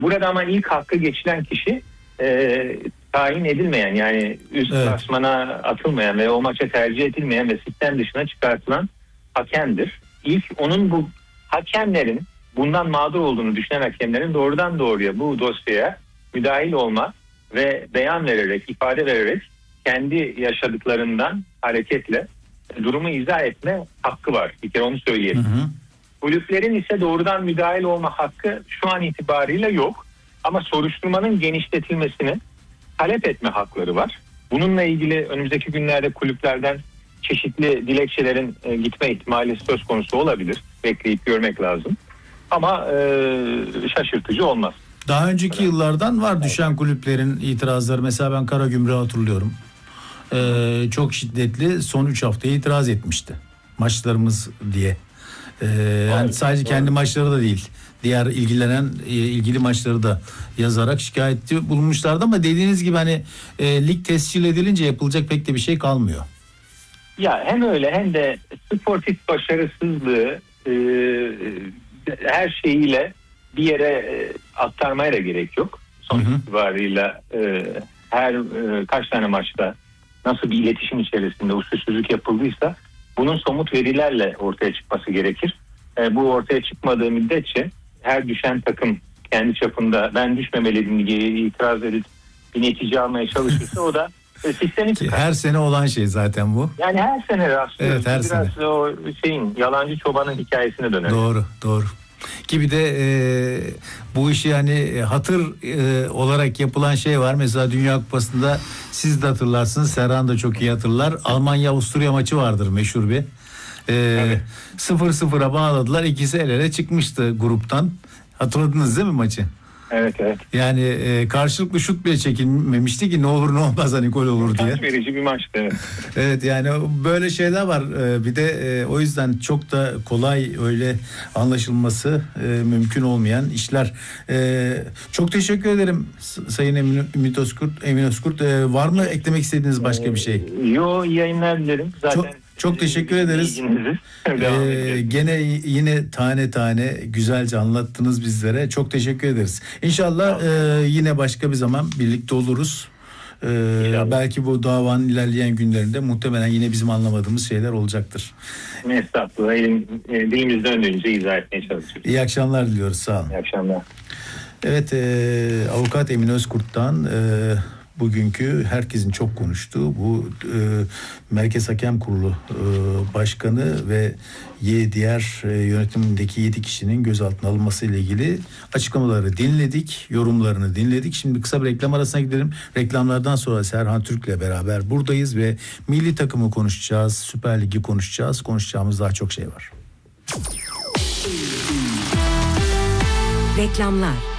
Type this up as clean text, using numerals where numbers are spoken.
Burada ama ilk hakkı geçilen kişi tayin edilmeyen, yani üst klasmana atılmayan ve o maça tercih edilmeyen ve sistem dışına çıkartılan hakemdir. İlk onun, bu hakemlerin, bundan mağdur olduğunu düşünen hakemlerin doğrudan doğruya bu dosyaya müdahil olma ve beyan vererek, ifade vererek kendi yaşadıklarından hareketle durumu izah etme hakkı var. Bir kere onu söyleyelim. Kulüplerin ise doğrudan müdahil olma hakkı şu an itibariyle yok. Ama soruşturmanın genişletilmesini talep etme hakları var. Bununla ilgili önümüzdeki günlerde kulüplerden çeşitli dilekçelerin gitme ihtimali söz konusu olabilir. Bekleyip görmek lazım. Ama şaşırtıcı olmaz. Daha önceki yıllardan var düşen kulüplerin itirazları. Mesela ben Karagümrük'ü hatırlıyorum. Çok şiddetli son 3 haftaya itiraz etmişti. Maçlarımız diye. Yani sadece kendi maçları da değil. Diğer ilgili maçları da yazarak şikayetçi bulunmuşlardı ama dediğiniz gibi hani lig tescil edilince yapılacak pek de bir şey kalmıyor. Ya hem öyle hem de sportif başarısızlığı her şeyiyle bir yere aktarmaya da gerek yok. Sonuç itibariyle her kaç tane maçta nasıl bir iletişim içerisinde usulsüzlük yapıldıysa bunun somut verilerle ortaya çıkması gerekir. Bu ortaya çıkmadığı müddetçe her düşen takım kendi çapında ben düşmemeliydim diye itiraz edip bir netice almaya çalışırsa o da sistemi çıkar. Her sene olan şey zaten bu. Yani her sene rastlıyoruz. Evet, her biraz sene. O şeyin, yalancı çobanın hikayesine döner. Doğru. Gibi de bu işi hani hatır olarak yapılan şey var. Mesela Dünya Kupası'nda siz de hatırlarsınız, Serhan da çok iyi hatırlar. Almanya-Avusturya maçı vardır meşhur bir. 0-0'a bağladılar. İkisi el ele çıkmıştı gruptan. Hatırladınız değil mi maçı? Evet. Yani karşılıklı şut bile çekilmemişti ki ne olur ne olmaz hani gol olur diye. Kaç verici bir maçtı. Evet. Evet, yani böyle şeyler var. Bir de o yüzden çok da kolay öyle anlaşılması mümkün olmayan işler. Çok teşekkür ederim Sayın Emin Özkurt. Var mı eklemek istediğiniz başka bir şey? Yo, iyi yayınlar dilerim. Zaten çok teşekkür ederiz. Gene yine tane tane güzelce anlattınız bizlere. Çok teşekkür ederiz. İnşallah yine başka bir zaman birlikte oluruz. Belki bu davanın ilerleyen günlerinde muhtemelen yine bizim anlamadığımız şeyler olacaktır. Estağfurullah. Dilimiz döndüğünce izah etmeye çalışıyoruz. İyi akşamlar diliyoruz. Sağ olun. İyi akşamlar. Evet, Avukat Emin Özkurt'tan bugünkü herkesin çok konuştuğu bu Merkez Hakem Kurulu Başkanı ve diğer yönetimindeki 7 kişinin gözaltına alınması ile ilgili açıklamaları dinledik, yorumlarını dinledik. Şimdi kısa bir reklam arasına gidelim. Reklamlardan sonra Serhan Türk'le beraber buradayız ve milli takımı konuşacağız, Süper Lig'i konuşacağız. Konuşacağımız daha çok şey var. Reklamlar.